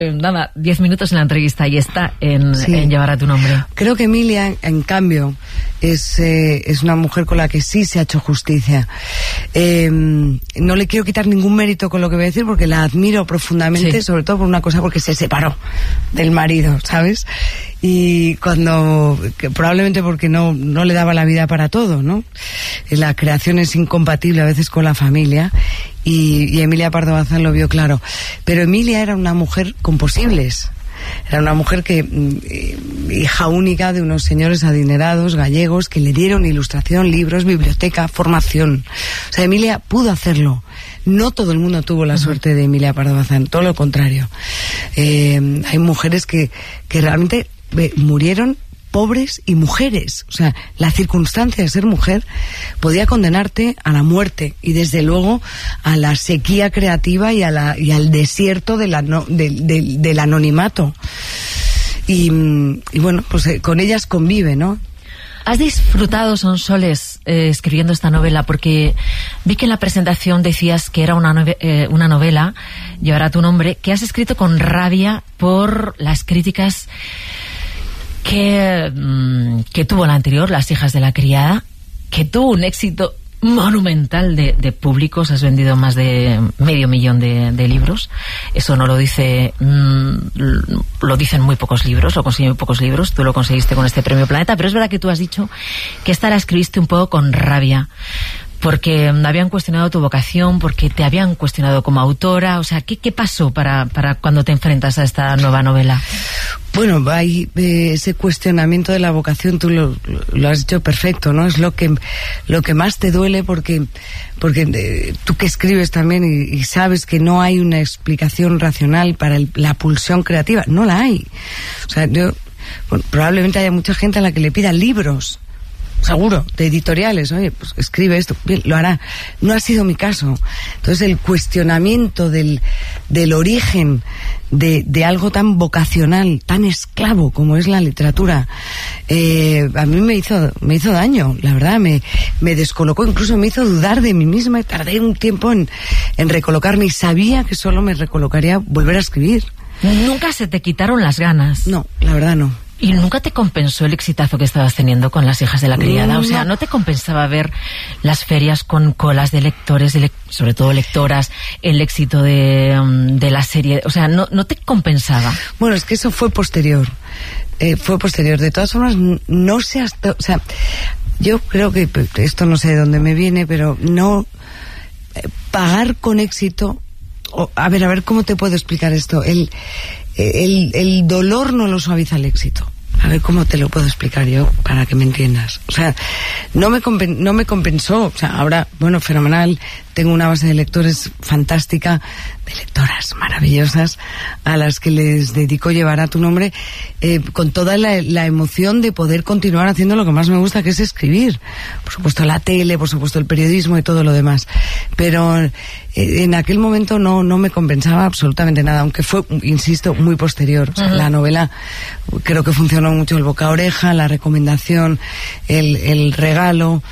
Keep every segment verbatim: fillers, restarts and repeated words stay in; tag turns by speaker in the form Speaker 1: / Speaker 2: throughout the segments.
Speaker 1: Nada, diez minutos en la entrevista y está en,
Speaker 2: sí.
Speaker 1: en Llevará tu nombre.
Speaker 2: Creo que Emilia, en cambio, es, eh, es una mujer con la que sí se ha hecho justicia. Eh, no le quiero quitar ningún mérito con lo que voy a decir porque la admiro profundamente, sí. sobre todo por una cosa, porque se separó del marido, ¿sabes? Y cuando, que probablemente porque no, no le daba la vida para todo, ¿no? La creación es incompatible a veces con la familia. Y, y Emilia Pardo Bazán lo vio claro. Pero Emilia era una mujer con posibles. Era una mujer que, eh, hija única de unos señores adinerados gallegos que le dieron ilustración, libros, biblioteca, formación. O sea, Emilia pudo hacerlo. No todo el mundo tuvo la suerte de Emilia Pardo Bazán, todo lo contrario. Eh, hay mujeres que, que realmente eh, murieron pobres y mujeres. O sea, la circunstancia de ser mujer podía condenarte a la muerte y desde luego a la sequía creativa y a la y al desierto de la no, de, de, del anonimato. Y, y bueno, pues eh, con ellas convive, ¿no?
Speaker 1: ¿Has disfrutado, Sonsoles, eh, escribiendo esta novela? Porque vi que en la presentación decías que era una, nove- eh, una novela, Llevará tu nombre, que has escrito con rabia por las críticas Que, que tuvo la anterior, Las hijas de la criada, que tuvo un éxito monumental de, de públicos. Has vendido más de medio millón de, de libros. Eso no lo dice, mmm, lo dicen muy pocos libros, lo consiguen muy pocos libros. Tú lo conseguiste con este premio Planeta, pero es verdad que tú has dicho que esta la escribiste un poco con rabia, porque habían cuestionado tu vocación, porque te habían cuestionado como autora. O sea, ¿qué, qué pasó para, para cuando te enfrentas a esta nueva novela?
Speaker 2: Bueno, hay eh, ese cuestionamiento de la vocación, tú lo, lo has dicho perfecto, ¿no? Es lo que lo que más te duele porque porque eh, tú que escribes también y, y sabes que no hay una explicación racional para el, la pulsión creativa, no la hay. O sea, yo bueno, probablemente haya mucha gente a la que le pidan libros, seguro, de editoriales, oye, pues escribe esto, bien, lo hará. No ha sido mi caso. Entonces el cuestionamiento del, del origen de, de algo tan vocacional, tan esclavo como es la literatura, eh, a mí me hizo, me hizo daño, la verdad, me, me descolocó, incluso me hizo dudar de mí misma y tardé un tiempo en, en recolocarme y sabía que solo me recolocaría volver a escribir.
Speaker 1: ¿Nunca se te quitaron las ganas?
Speaker 2: No, la verdad no.
Speaker 1: ¿Y nunca te compensó el exitazo que estabas teniendo con Las hijas de la criada? O sea, ¿no te compensaba ver las ferias con colas de lectores, de le- sobre todo lectoras, el éxito de, um, de la serie? O sea, ¿no, no te compensaba?
Speaker 2: Bueno, es que eso fue posterior. Eh, fue posterior. De todas formas, no sé hasta... O sea, yo creo que esto no sé de dónde me viene, pero no... Eh, pagar con éxito... O, a ver, a ver, ¿cómo te puedo explicar esto? El... El, el dolor no lo suaviza el éxito. A ver cómo te lo puedo explicar yo para que me entiendas. O sea, no me compen- no me compensó. O sea, ahora, bueno, fenomenal. Tengo una base de lectores fantástica, de lectoras maravillosas, a las que les dedico Llevará tu nombre, eh, con toda la, la emoción de poder continuar haciendo lo que más me gusta, que es escribir. Por supuesto la tele, por supuesto el periodismo y todo lo demás. Pero eh, en aquel momento no, no me compensaba absolutamente nada, aunque fue, insisto, muy posterior. O sea, uh-huh. La novela, creo que funcionó mucho el boca a oreja, la recomendación, el, el regalo,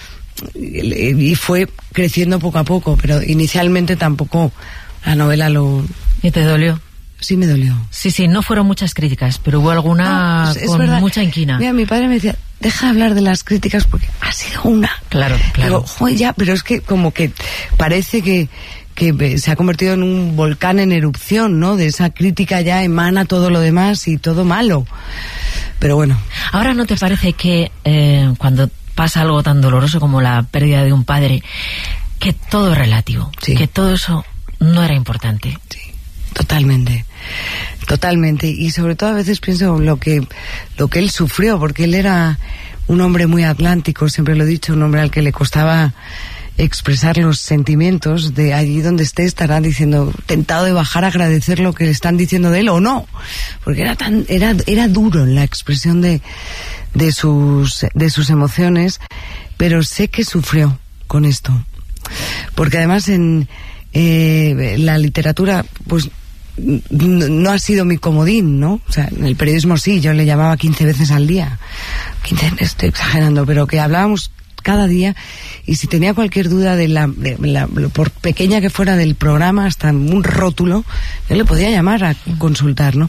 Speaker 2: y fue creciendo poco a poco, pero inicialmente tampoco la novela lo...
Speaker 1: ¿Y te dolió?
Speaker 2: Sí, me dolió.
Speaker 1: Sí, sí, no fueron muchas críticas, pero hubo alguna no, es, es con verdad. Mucha inquina.
Speaker 2: Mira, mi padre me decía, deja de hablar de las críticas porque ha sido una.
Speaker 1: Claro, claro.
Speaker 2: Digo, joder, ya, pero es que como que parece que que se ha convertido en un volcán en erupción, ¿no? De esa crítica ya emana todo lo demás y todo malo. Pero bueno.
Speaker 1: Ahora, ¿no te parece que eh, cuando pasa algo tan doloroso como la pérdida de un padre, que todo es relativo? Sí. Que todo eso no era importante.
Speaker 2: Sí, totalmente. Totalmente. Y sobre todo a veces pienso lo que, lo que él sufrió, porque él era un hombre muy atlántico, siempre lo he dicho, un hombre al que le costaba expresar los sentimientos. De allí donde esté estará diciendo, tentado de bajar a agradecer lo que le están diciendo de él o no, porque era tan era era duro en la expresión de de sus de sus emociones, pero sé que sufrió con esto, porque además en eh, la literatura pues no ha sido mi comodín, ¿no? O sea, en el periodismo sí, yo le llamaba quince veces al día, quince, estoy exagerando, pero que hablábamos cada día, y si tenía cualquier duda de la, de la por pequeña que fuera del programa, hasta un rótulo, yo le podía llamar a consultar, ¿no?